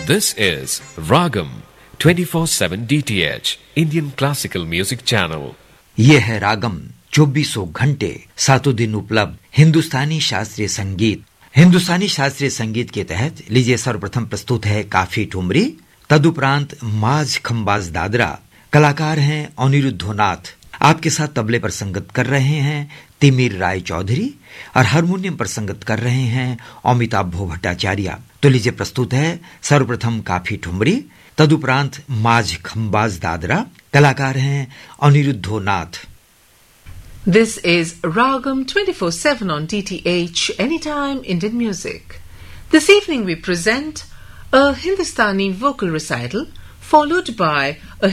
This is Ragam 24/7 DTH Indian Classical Music Channel. ये है रागम 2400 घंटे 7 दिन उपलब्ध हिंदुस्तानी शास्त्रीय संगीत। हिंदुस्तानी शास्त्रीय संगीत के तहत लीजिए सर्वप्रथम प्रस्तुत है काफी ठुमरी, तदुपरांत माज खंबाज दादरा। कलाकार हैं अनिरुद्धो नाथ। आपके साथ तबले पर संगत कर रहे हैं तिमिर राय चौधरी और हारमोनियम पर संगत कर रहे हैं अमिताभ भट्टाचार्य। तो लीजिए प्रस्तुत है सर्वप्रथम काफी ठुमरी, तदुपरांत माज खंबाज दादरा। कलाकार हैं अनिरुद्धो नाथ। This is Ragam 24/7 on DTH, Anytime Indian Music. This evening we present a Hindustani vocal recital followed by a